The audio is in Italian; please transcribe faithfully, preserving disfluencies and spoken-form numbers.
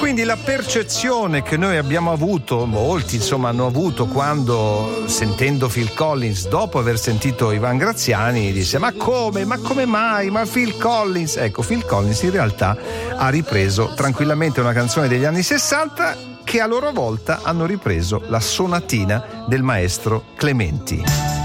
quindi la percezione che noi abbiamo avuto, molti insomma hanno avuto, quando sentendo Phil Collins, dopo aver sentito Ivan Graziani, disse ma come, ma come mai, ma Phil Collins? Ecco, Phil Collins in realtà ha ripreso tranquillamente una canzone degli anni sessanta che a loro volta hanno ripreso la sonatina del maestro Clementi.